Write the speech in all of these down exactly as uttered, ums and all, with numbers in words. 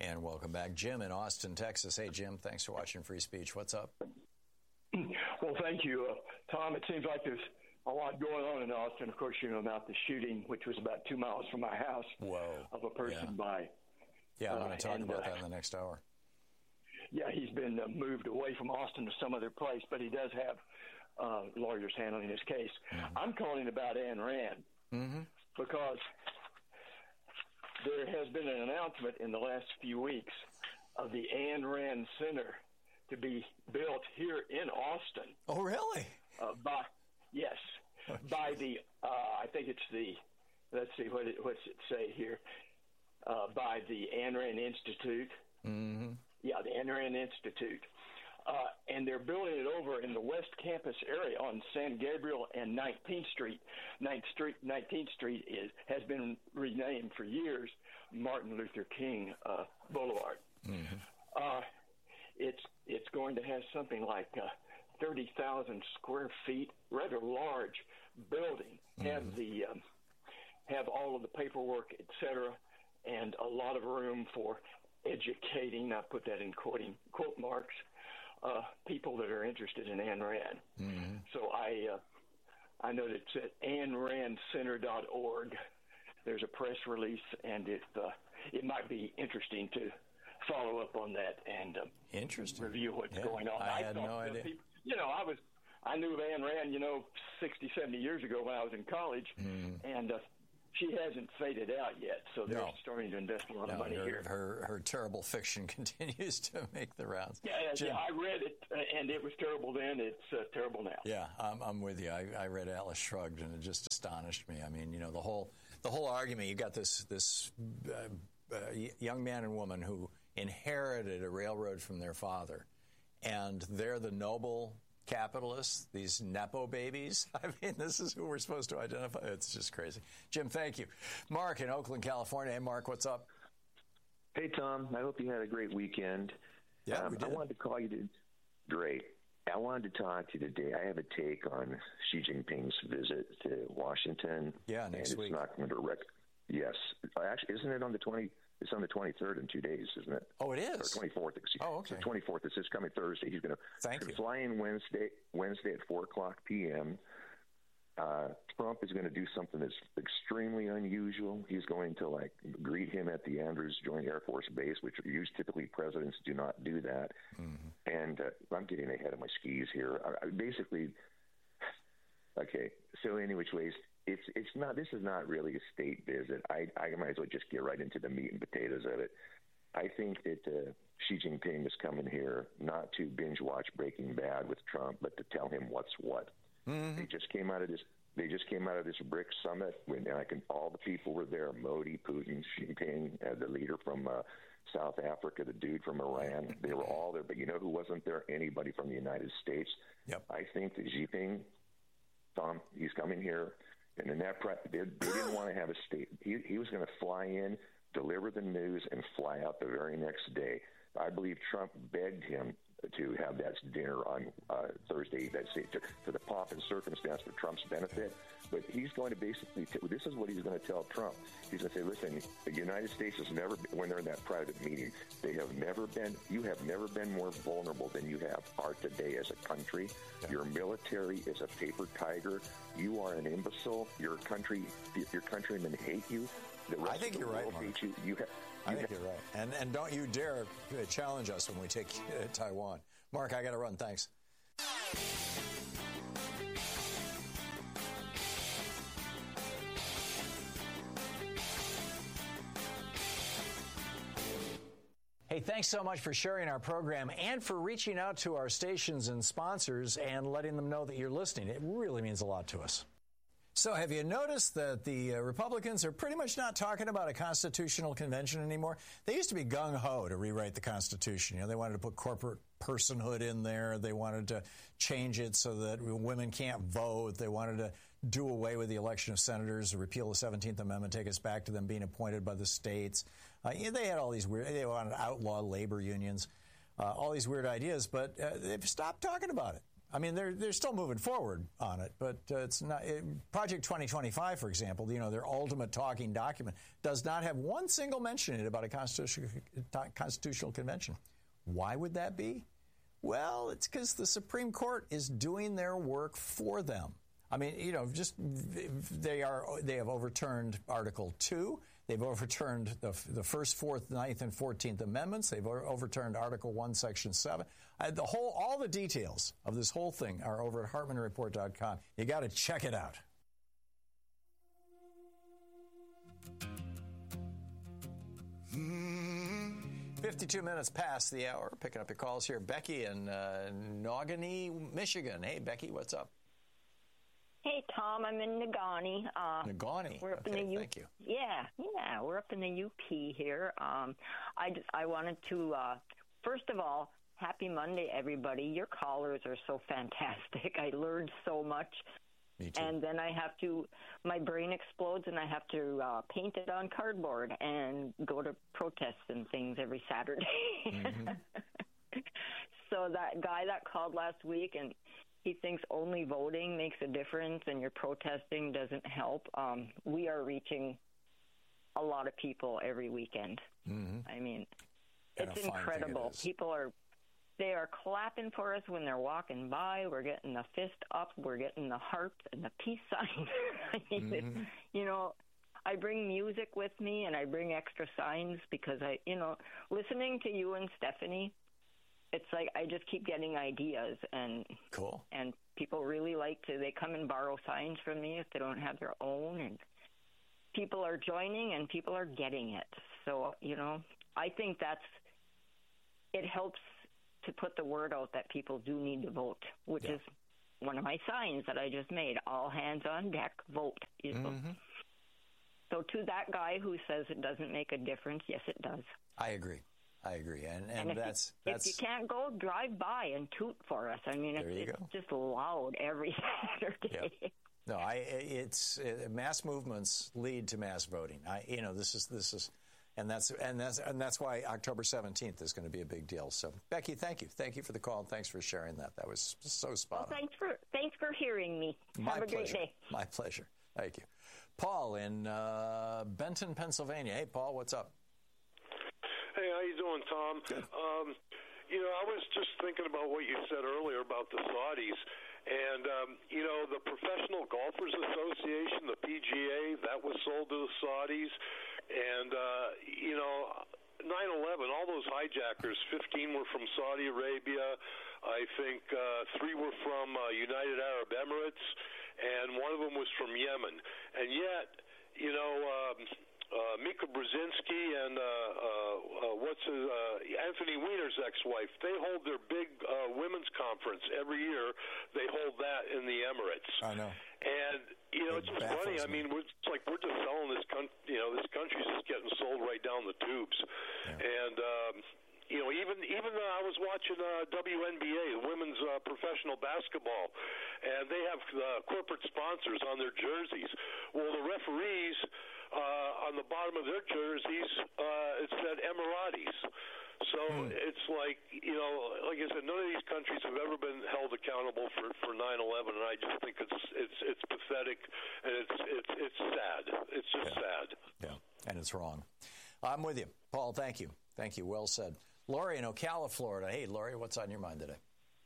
And welcome back. Jim in Austin, Texas. Hey, Jim, thanks for watching Free Speech. What's up? Well, thank you. Uh, Tom, it seems like there's a lot going on in Austin. Of course, you know about the shooting, which was about two miles from my house. Whoa. Of a person yeah. by. Yeah, I want to talk uh, about and, uh, that in the next hour. Yeah, he's been uh, moved away from Austin to some other place, but he does have uh, lawyers handling his case. Mm-hmm. I'm calling about Ayn Rand mm-hmm. because there has been an announcement in the last few weeks of the Ayn Rand Center to be built here in Austin. Oh, really? Uh, by yes, oh, by the uh, I think it's the let's see what it, what's it say here uh, by the Ayn Rand Institute. Mm-hmm. Yeah, the Ayn Rand Institute. Uh, and they're building it over in the West Campus area on San Gabriel and nineteenth Street. ninth Street, nineteenth Street is has been renamed for years Martin Luther King uh, Boulevard. Mm-hmm. Uh, it's it's going to have something like uh, thirty thousand square feet, rather large building. Mm-hmm. Have the um, have all of the paperwork, et cetera, and a lot of room for educating. I put that in quoting quote marks. Uh, people that are interested in Ayn Rand. Mm-hmm. So I uh, I know that it's at ayn rand center dot org. There's a press release, and it uh, it might be interesting to follow up on that and uh, interesting. review what's yeah, going on. I, I had no idea. People, you know, I was I knew of Ayn Rand, you know, sixty, seventy years ago when I was in college, mm. and uh, she hasn't faded out yet, so they're no. starting to invest a lot no, of money her, here. Her her terrible fiction continues to make the rounds. Yeah, Jim, yeah, I read it, uh, and it was terrible then. It's uh, terrible now. Yeah, I'm, I'm with you. I, I read Atlas Shrugged, and it just astonished me. I mean, you know, the whole the whole argument. You got this this uh, uh, young man and woman who inherited a railroad from their father, and they're the noble capitalists, these Nepo babies. I mean, this is who we're supposed to identify. It's just crazy. Jim, thank you. Mark in Oakland, California. Hey, Mark, what's up? Hey, Tom. I hope you had a great weekend. Yeah, um, we did. I wanted to call you to... Great. I wanted to talk to you today. I have a take on Xi Jinping's visit to Washington. Yeah, next and week. It's not going to rec- Yes. Actually, isn't it on the twenty? It's on the twenty-third in two days, isn't it? Oh, it is? Or twenty-fourth, excuse me. Oh, okay. The twenty-fourth. It's this coming Thursday. He's going to Thank you. fly in Wednesday, Wednesday at four o'clock p.m. Uh, Trump is going to do something that's extremely unusual. He's going to, like, greet him at the Andrews Joint Air Force Base, which used typically presidents do not do that. Mm-hmm. And uh, I'm getting ahead of my skis here. I, I basically, okay, so any which ways, it's it's not. This is not really a state visit. I, I might as well just get right into the meat and potatoes of it. I think that uh, Xi Jinping is coming here not to binge watch Breaking Bad with Trump, but to tell him what's what. Mm-hmm. They just came out of this. They just came out of this BRICS summit when I can. All the people were there: Modi, Putin, Xi Jinping, uh, the leader from uh, South Africa, the dude from Iran. They were all there. But you know who wasn't there? Anybody from the United States. Yep. I think that Xi Jinping, Tom, he's coming here. And in that, pre- they, they didn't want to have a state. He, he was going to fly in, deliver the news, and fly out the very next day. I believe Trump begged him to have that dinner on uh, Thursday, that's to, to the pomp and circumstance for Trump's benefit. But he's going to basically, t- this is what he's going to tell Trump. He's going to say, listen, the United States has never been, when they're in that private meeting, they have never been, you have never been more vulnerable than you have are today as a country. Yeah. Your military is a paper tiger. You are an imbecile. Your country, your countrymen hate you. The rest I think of the you're world right, Mark. hates you. You have, I think you're right. And and don't you dare challenge us when we take uh, Taiwan. Mark, I got to run. Thanks. Hey, thanks so much for sharing our program and for reaching out to our stations and sponsors and letting them know that you're listening. It really means a lot to us. So have you noticed that the uh, Republicans are pretty much not talking about a constitutional convention anymore? They used to be gung-ho to rewrite the Constitution. You know, they wanted to put corporate personhood in there. They wanted to change it so that women can't vote. They wanted to do away with the election of senators, repeal the seventeenth Amendment, take us back to them being appointed by the states. Uh, yeah, they had all these weird, they wanted to outlaw labor unions, uh, all these weird ideas, but uh, they've stopped talking about it. I mean, they're they're still moving forward on it, but uh, it's not. It, Project twenty twenty-five, for example, you know, their ultimate talking document does not have one single mention in it about a constitutional constitutional convention. Why would that be? Well, it's because the Supreme Court is doing their work for them. I mean, you know, just they are they have overturned Article Two. They've overturned the, the first, fourth, ninth, and fourteenth Amendments. They've overturned Article One, Section Seven. Uh, the whole, all the details of this whole thing are over at Hartmann Report dot com. You got to check it out. fifty-two minutes past the hour. Picking up your calls here. Becky in uh, Negaunee, Michigan. Hey, Becky, what's up? Hey, Tom, I'm in Negaunee. Uh, Negaunee. We're up okay, in the U- thank you. Yeah, yeah, we're up in the U P here. Um, I, just, I wanted to, uh, first of all, happy Monday, everybody. Your callers are so fantastic. I learned so much. Me too. And then I have to, my brain explodes and I have to uh, paint it on cardboard and go to protests and things every Saturday. Mm-hmm. So that guy that called last week and he thinks only voting makes a difference and your protesting doesn't help. Um, we are reaching a lot of people every weekend. Mm-hmm. I mean, and it's incredible. It people are, they are clapping for us when they're walking by. We're getting the fist up. We're getting the hearts and the peace signs. I mean, mm-hmm. it, you know, I bring music with me and I bring extra signs because I, you know, listening to you and Stephanie, it's like I just keep getting ideas, and cool. And people really like to. They come and borrow signs from me if they don't have their own, and people are joining and people are getting it. So you know, I think that's it helps to put the word out that people do need to vote, which yeah. is one of my signs that I just made. All hands on deck, vote. You know? Mm-hmm. So to that guy who says it doesn't make a difference, yes, it does. I agree. I agree, and and, and if that's you, that's. If you can't go, drive by and toot for us. I mean, it's, it's just loud every Saturday. Yep. No, I it's it, mass movements lead to mass voting. I you know this is this is, and that's and that's and that's why October seventeenth is going to be a big deal. So Becky, thank you, thank you for the call, and thanks for sharing that. That was so spot well, on. Thanks for thanks for hearing me. My Have a pleasure. great day. My pleasure. Thank you, Paul in uh, Benton, Pennsylvania. Hey, Paul, what's up? Hey, how you doing, Tom? Good. Um, you know, I was just thinking about what you said earlier about the Saudis. And, um, you know, the Professional Golfers Association, the P G A, that was sold to the Saudis. And, uh, you know, nine eleven, all those hijackers, fifteen were from Saudi Arabia. I think uh, three were from uh, United Arab Emirates, and one of them was from Yemen. And yet, you know, um, Uh, Mika Brzezinski and uh, uh, uh, what's his, uh, Anthony Weiner's ex-wife, they hold their big uh, women's conference every year. They hold that in the Emirates. I know. And you know, it it's just funny. I mean, we're, it's like we're just selling this country. You know, this country's just getting sold right down the tubes. Yeah. And um, you know, even even uh, I was watching uh, W N B A, women's uh, professional basketball, and they have uh, corporate sponsors on their jerseys. Well, the referees. Uh, on the bottom of their jerseys, uh, it said Emiratis. So mm. it's like, you know, like I said, none of these countries have ever been held accountable for, for nine eleven, and I just think it's it's it's pathetic, and it's it's it's sad. It's just yeah. sad. Yeah, and it's wrong. I'm with you, Paul. Thank you, thank you. Well said. Lori in Ocala, Florida. Hey, Lori, what's on your mind today?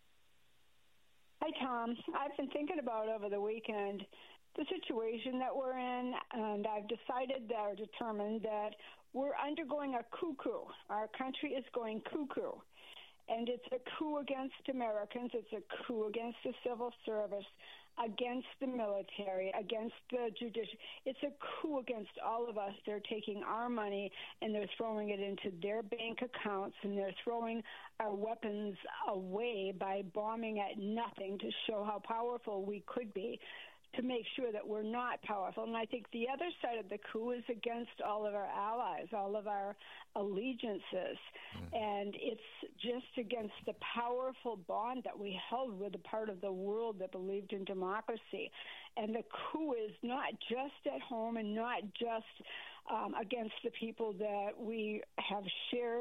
Hi, Tom. I've been thinking about over the weekend the situation that we're in, and I've decided that, or determined that we're undergoing a cuckoo. Our country is going cuckoo, and it's a coup against Americans. It's a coup against the civil service, against the military, against the judicial. It's a coup against all of us. They're taking our money, and they're throwing it into their bank accounts, and they're throwing our weapons away by bombing at nothing to show how powerful we could be, to make sure that we're not powerful. And I think the other side of the coup is against all of our allies, all of our allegiances. Mm. And it's just against the powerful bond that we held with a part of the world that believed in democracy. And the coup is not just at home and not just um, against the people that we have shared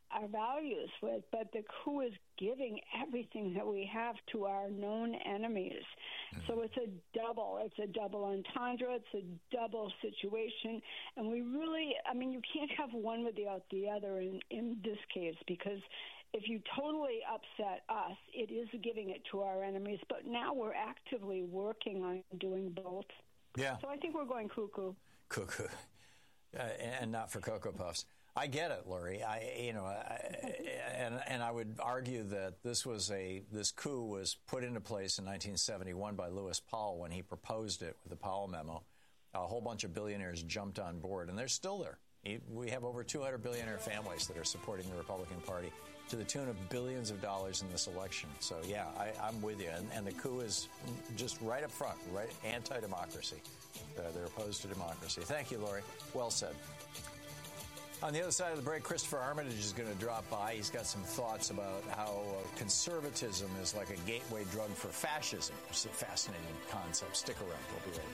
our values with, but the coup is giving everything that we have to our known enemies. Mm-hmm. So it's a double. It's a double entendre. It's a double situation. And we really, I mean, you can't have one without the other in, in this case, because if you totally upset us, it is giving it to our enemies. But now we're actively working on doing both. Yeah. So I think we're going cuckoo. Cuckoo. Uh, and not for Cocoa Puffs. I get it, Lori. I, you know, I, and and I would argue that this was a this coup was put into place in nineteen seventy-one by Lewis Powell when he proposed it with the Powell memo. A whole bunch of billionaires jumped on board, and they're still there. We have over two hundred billionaire families that are supporting the Republican Party to the tune of billions of dollars in this election. So, yeah, I, I'm with you. And, and the coup is just right up front, right? Anti-democracy. Uh, they're opposed to democracy. Thank you, Lori. Well said. On the other side of the break, Christopher Armitage is going to drop by. He's got some thoughts about how uh, conservatism is like a gateway drug for fascism. It's a fascinating concept. Stick around. We'll be right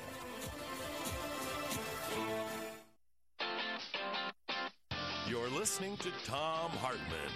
back. You're listening to Thom Hartmann.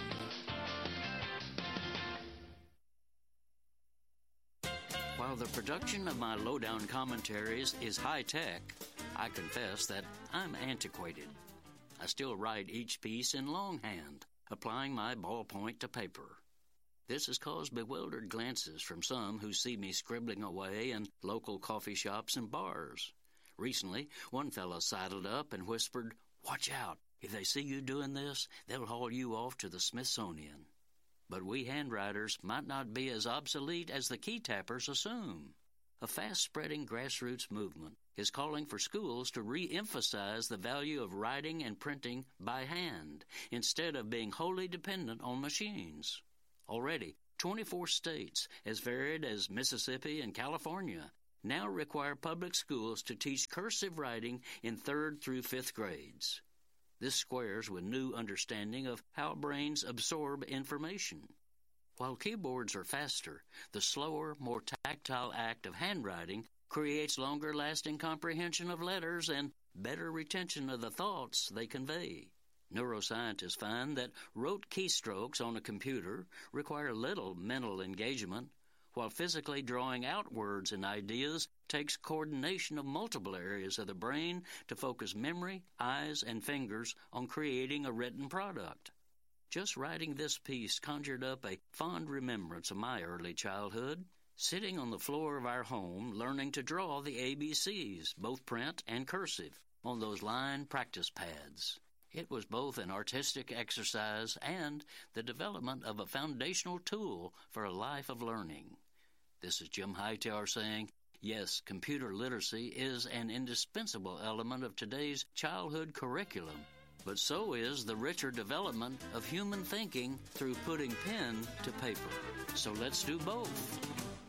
While the production of my lowdown commentaries is high-tech, I confess that I'm antiquated. I still write each piece in longhand, applying my ballpoint to paper. This has caused bewildered glances from some who see me scribbling away in local coffee shops and bars. Recently, one fellow sidled up and whispered, "Watch out. If they see you doing this, they'll haul you off to the Smithsonian." But we handwriters might not be as obsolete as the key tappers assume. A fast-spreading grassroots movement is calling for schools to re-emphasize the value of writing and printing by hand instead of being wholly dependent on machines. Already, twenty-four states, as varied as Mississippi and California, now require public schools to teach cursive writing in third through fifth grades. This squares with new understanding of how brains absorb information. While keyboards are faster, the slower, more tactile act of handwriting creates longer-lasting comprehension of letters and better retention of the thoughts they convey. Neuroscientists find that rote keystrokes on a computer require little mental engagement, while physically drawing out words and ideas takes coordination of multiple areas of the brain to focus memory, eyes, and fingers on creating a written product. Just writing this piece conjured up a fond remembrance of my early childhood, sitting on the floor of our home learning to draw the A B Cs, both print and cursive, on those line practice pads. It was both an artistic exercise and the development of a foundational tool for a life of learning. This is Jim Hightower saying, yes, computer literacy is an indispensable element of today's childhood curriculum, but so is the richer development of human thinking through putting pen to paper. So let's do both.